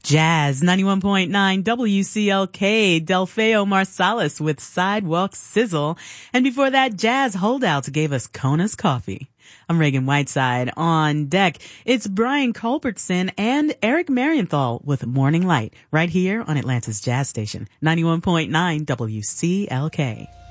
Jazz 91.9 WCLK, Delfeo Marsalis with Sidewalk Sizzle. And before that, Jazz Holdouts gave us Kona's Coffee. I'm Reagan Whiteside. On deck, it's Brian Culbertson and Eric Marienthal with Morning Light right here on Atlanta's Jazz Station, 91.9 WCLK.